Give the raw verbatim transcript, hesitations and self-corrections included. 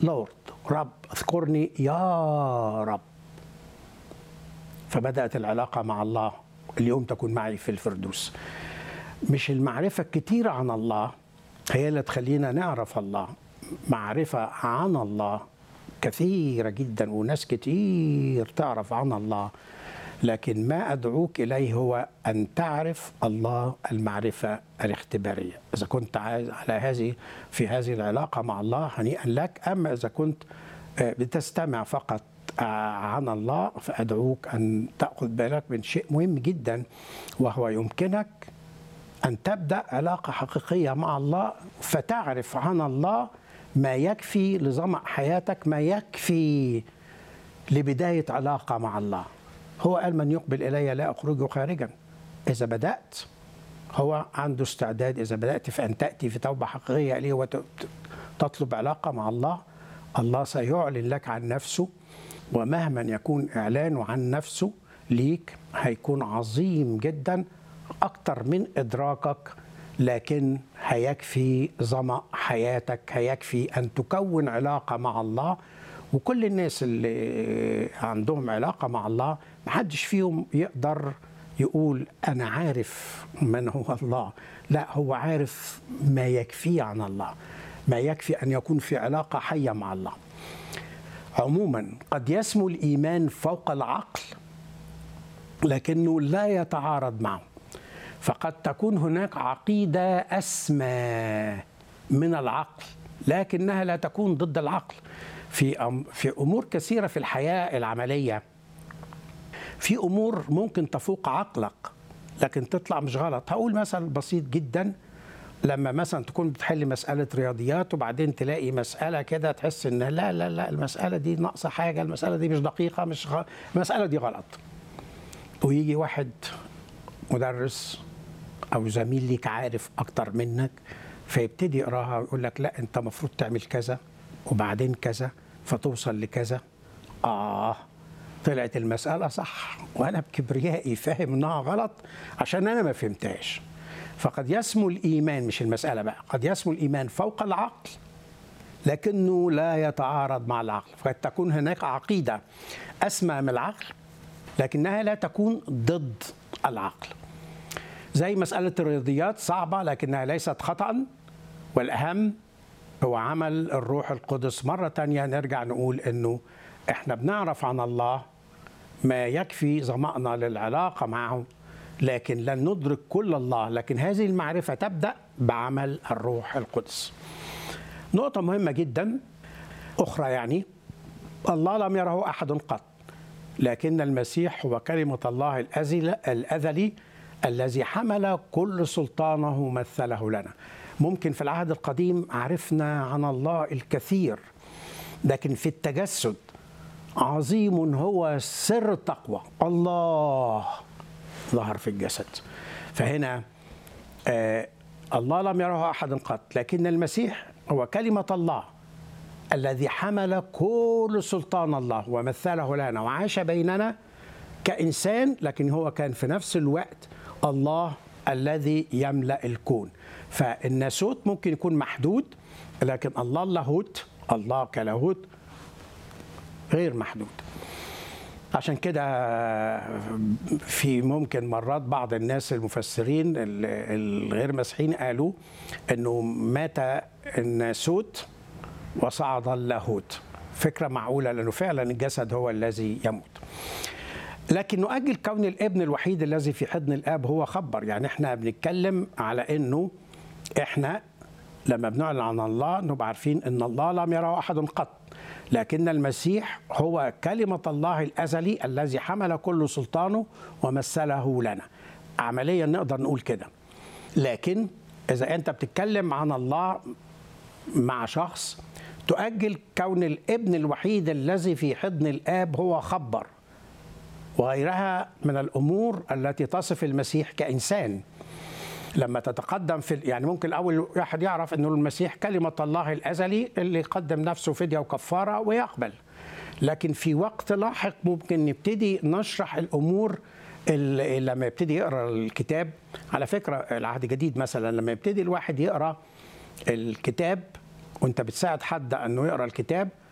لورد، رب اذكرني يا رب. فبدأت العلاقة مع الله. اليوم تكون معي في الفردوس. مش المعرفة الكتيرة عن الله هي اللي تخلينا نعرف الله، معرفة عن الله كثيرة جدا وناس كتير تعرف عن الله، لكن ما أدعوك إليه هو أن تعرف الله المعرفة الاختبارية. إذا كنت عايز على هذه في هذه العلاقة مع الله هنيئا لك، أما إذا كنت بتستمع فقط عن الله فأدعوك أن تأخذ بالك من شيء مهم جدا، وهو يمكنك أن تبدأ علاقة حقيقية مع الله فتعرف عن الله ما يكفي لظمأ حياتك، ما يكفي لبداية علاقة مع الله. هو قال من يقبل إلي لا أخرجه خارجا. إذا بدأت هو عنده استعداد، إذا بدأت في أن تأتي في توبة حقيقية إليه وتطلب علاقة مع الله، الله سيعلن لك عن نفسه، ومهما يكون إعلانه عن نفسه ليك هيكون عظيم جدا أكتر من إدراكك، لكن هيكفي ظمأ حياتك، هيكفي أن تكون علاقة مع الله. وكل الناس اللي عندهم علاقة مع الله محدش فيهم يقدر يقول أنا عارف من هو الله، لا، هو عارف ما يكفي عن الله، ما يكفي أن يكون في علاقة حية مع الله. عموما قد يسمو الإيمان فوق العقل لكنه لا يتعارض معه، فقد تكون هناك عقيدة أسمى من العقل لكنها لا تكون ضد العقل. في في أمور كثيرة في الحياة العملية، في أمور ممكن تفوق عقلك لكن تطلع مش غلط. هقول مثل بسيط جدا، لما مثلا تكون بتحل مسألة رياضيات وبعدين تلاقي مسألة كده تحس إن لا لا لا المسألة دي ناقصة حاجة، المسألة دي مش دقيقة، مش غ... المسألة دي غلط، ويجي واحد مدرس أو زميل ليك عارف أكتر منك فيبتدي يقراها ويقول لك لا أنت مفروض تعمل كذا وبعدين كذا فتوصل لكذا. آه طلعت المسألة صح وأنا بكبريائي فاهم إنها غلط عشان أنا ما فهمتهاش. فقد يسمو الإيمان، مش المسألة بقى، قد يسمو الإيمان فوق العقل لكنه لا يتعارض مع العقل. فقد تكون هناك عقيدة أسمى من العقل لكنها لا تكون ضد العقل. زي مسألة الرياضيات صعبة لكنها ليست خطأ، والأهم هو عمل الروح القدس. مرة تانية نرجع نقول إنه إحنا بنعرف عن الله ما يكفي ظمأنا للعلاقة معه، لكن لن ندرك كل الله، لكن هذه المعرفة تبدأ بعمل الروح القدس. نقطة مهمة جدا أخرى، يعني الله لم يره أحد قط، لكن المسيح هو كلمة الله الأزلي الذي حمل كل سلطانه مثله لنا. ممكن في العهد القديم عرفنا عن الله الكثير، لكن في التجسد عظيم هو سر التقوى، الله ظهر في الجسد. فهنا آه الله لم يره أحد قط، لكن المسيح هو كلمة الله الذي حمل كل سلطان الله ومثله لنا وعاش بيننا كإنسان، لكن هو كان في نفس الوقت الله الذي يملأ الكون. فالناسوت ممكن يكون محدود، لكن الله اللاهوت، الله كلاهوت غير محدود. عشان كده في ممكن مرات بعض الناس المفسرين الغير مسيحيين قالوا انه مات الناسوت وصعد اللاهوت. فكرة معقولة لأنه فعلا الجسد هو الذي يموت. لكن نؤجل كون الابن الوحيد الذي في حضن الآب هو خبر. يعني احنا بنتكلم على انه احنا لما بنعلن عن الله نبقى عارفين ان الله لم يره أحد قط، لكن المسيح هو كلمة الله الأزلي الذي حمل كل سلطانه ومثله لنا. عمليا نقدر نقول كده. لكن إذا أنت بتتكلم عن الله مع شخص، تؤجل كون الابن الوحيد الذي في حضن الآب هو خبر، وغيرها من الأمور التي تصف المسيح كإنسان. لما تتقدم في يعني ممكن أول واحد يعرف أنه المسيح كلمة الله الأزلي اللي قدم نفسه فدية وكفارة ويقبل، لكن في وقت لاحق ممكن نبتدي نشرح الأمور. لما يبتدي يقرأ الكتاب، على فكرة العهد الجديد مثلا لما يبتدي الواحد يقرأ الكتاب وانت بتساعد حد انه يقرا الكتاب